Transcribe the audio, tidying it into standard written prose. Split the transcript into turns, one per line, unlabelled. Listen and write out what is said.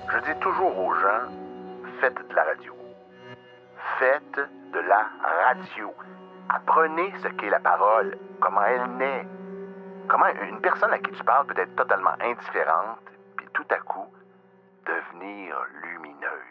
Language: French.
Je dis toujours aux gens, faites de la radio. Faites de la radio. Apprenez ce qu'est la parole, comment elle naît. Comment une personne à qui tu parles peut être totalement indifférente, puis tout à coup, devenir lumineuse.